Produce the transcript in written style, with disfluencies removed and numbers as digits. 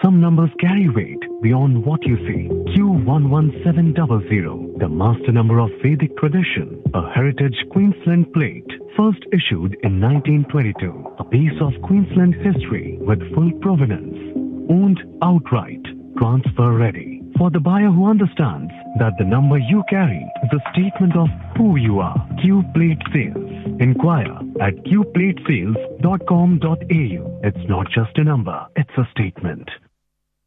Some numbers carry weight beyond what you see. Q11700, the master number of Vedic tradition, a heritage Queensland plate, first issued in 1922. A piece of Queensland history with full provenance. Owned outright. Transfer ready. For the buyer who understands that the number you carry is a statement of who you are. Q Plate Sales. Inquire at qplatesales.com.au. It's not just a number, it's a statement.